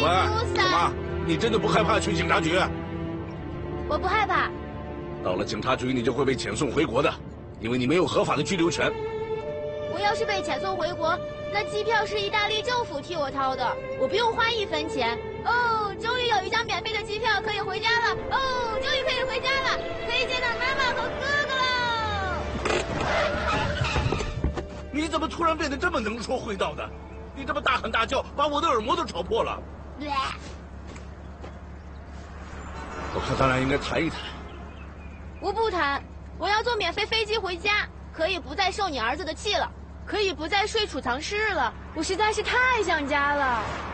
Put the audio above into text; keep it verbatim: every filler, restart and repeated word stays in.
喂，怎么？你真的不害怕去警察局？ 我不害怕。 到了警察局，你就会被遣送回国的，因为你没有合法的居留权。 我要是被遣送回国，那机票是意大利政府替我掏的，我不用花一分钱。哦，终于有一张免费的机票可以回家了！哦，终于可以回家了，可以见到妈妈和哥哥了！ 你怎么突然变得这么能说会道的？你这么大喊大叫，把我的耳膜都吵破了。我看咱俩应该谈一谈。 我不谈，我要坐免费飞机回家，可以不再受你儿子的气了，可以不再睡储藏室了，我实在是太想家了。